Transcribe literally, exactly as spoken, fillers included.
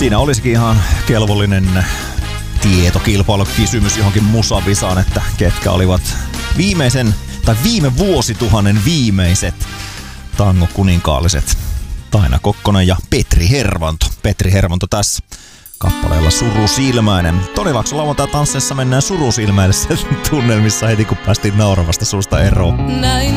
Siinä olisikin ihan kelvollinen tietokilpailukysymys johonkin musavisaan, että ketkä olivat viimeisen tai viime vuosituhannen viimeiset tango-kuninkaalliset. Taina Kokkonen ja Petri Hervanto. Petri Hervanto tässä kappaleella Surusilmäinen. Toni Laakso lauantai tansseissa mennään surusilmäisessä tunnelmissa heti kun päästiin nauravasta suusta eroon.